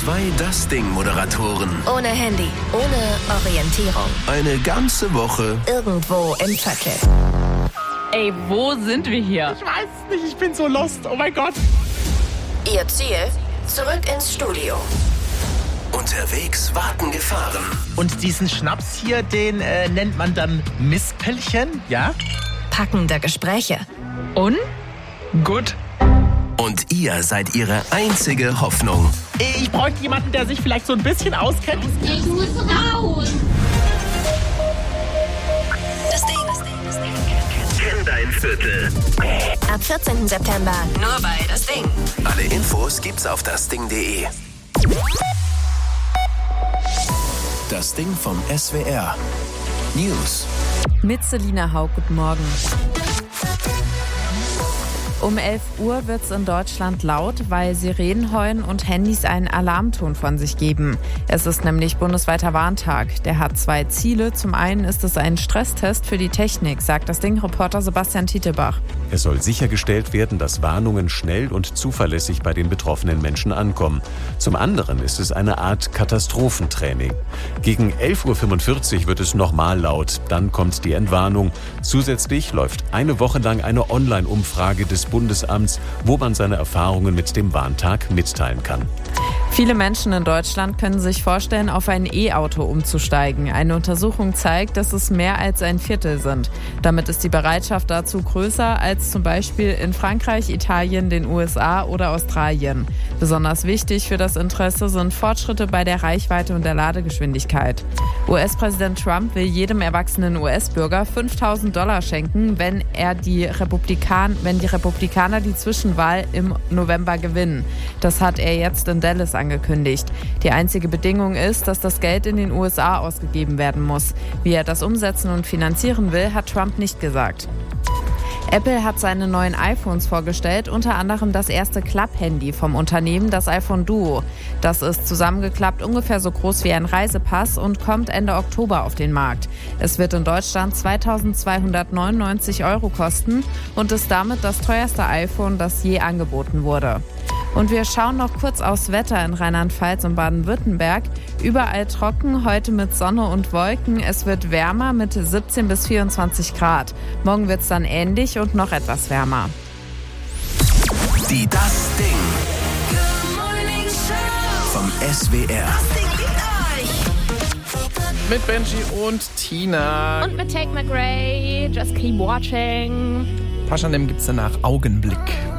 2 Das Ding-Moderatoren. Ohne Handy, ohne Orientierung. Eine ganze Woche Irgendwo im Viertel. Ey, wo sind wir hier? Ich weiß es nicht, ich bin so lost. Oh mein Gott. Ihr Ziel? Zurück ins Studio. Unterwegs warten Gefahren. Und diesen Schnaps hier, den nennt man dann Mispelchen, ja? Packende Gespräche. Und? Gut. Und ihr seid ihre einzige Hoffnung. Ich bräuchte jemanden, der sich vielleicht so ein bisschen auskennt. Ich muss raus. Das Ding. Kenn dein Viertel. Ab 14. September nur bei Das Ding. Alle Infos gibt's auf dasding.de. Das Ding vom SWR. News. Mit Selina Haug, guten Morgen. Um 11 Uhr wird es in Deutschland laut, weil Sirenen heulen und Handys einen Alarmton von sich geben. Es ist nämlich bundesweiter Warntag. Der hat 2 Ziele. Zum einen ist es ein Stresstest für die Technik, sagt das Ding-Reporter Sebastian Tietebach. Es soll sichergestellt werden, dass Warnungen schnell und zuverlässig bei den betroffenen Menschen ankommen. Zum anderen ist es eine Art Katastrophentraining. Gegen 11.45 Uhr wird es nochmal laut. Dann kommt die Entwarnung. Zusätzlich läuft eine Woche lang eine Online-Umfrage des Bundesamts, wo man seine Erfahrungen mit dem Warntag mitteilen kann. Viele Menschen in Deutschland können sich vorstellen, auf ein E-Auto umzusteigen. Eine Untersuchung zeigt, dass es mehr als ein Viertel sind. Damit ist die Bereitschaft dazu größer als zum Beispiel in Frankreich, Italien, den USA oder Australien. Besonders wichtig für das Interesse sind Fortschritte bei der Reichweite und der Ladegeschwindigkeit. US-Präsident Trump will jedem erwachsenen US-Bürger $5.000 schenken, wenn die Republikaner die Zwischenwahl im November gewinnen. Das hat er jetzt in Dallas angekündigt. Die einzige Bedingung ist, dass das Geld in den USA ausgegeben werden muss. Wie er das umsetzen und finanzieren will, hat Trump nicht gesagt. Apple hat seine neuen iPhones vorgestellt, unter anderem das erste Klapp-Handy vom Unternehmen, das iPhone Duo. Das ist zusammengeklappt ungefähr so groß wie ein Reisepass und kommt Ende Oktober auf den Markt. Es wird in Deutschland 2.299 € kosten und ist damit das teuerste iPhone, das je angeboten wurde. Und wir schauen noch kurz aufs Wetter in Rheinland-Pfalz und Baden-Württemberg. Überall trocken, heute mit Sonne und Wolken. Es wird wärmer mit 17 bis 24 Grad. Morgen wird es dann ähnlich und noch etwas wärmer. Die Das Ding vom SWR. Mit Benji und Tina. Und mit Tate McRae. Just keep watching. Paschanem gibt's danach Augenblick.